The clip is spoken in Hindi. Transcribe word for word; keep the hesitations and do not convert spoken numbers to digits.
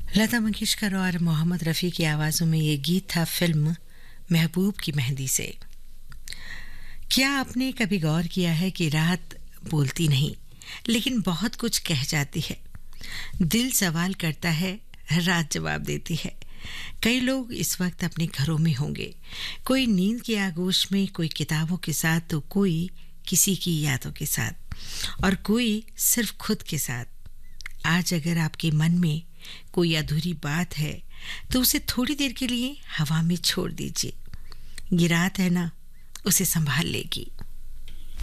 लता मंगेशकर और मोहम्मद रफ़ी की आवाज़ों में ये गीत था फिल्म महबूब की मेहंदी से। क्या आपने कभी गौर किया है कि रात बोलती नहीं लेकिन बहुत कुछ कह जाती है। दिल सवाल करता है, रात जवाब देती है। कई लोग इस वक्त अपने घरों में होंगे, कोई नींद की आगोश में, कोई किताबों के साथ, तो कोई किसी की यादों के साथ और कोई सिर्फ खुद के साथ। आज अगर आपके मन में कोई अधूरी बात है तो उसे थोड़ी देर के लिए हवा में छोड़ दीजिए। ये रात है ना, उसे संभाल लेगी।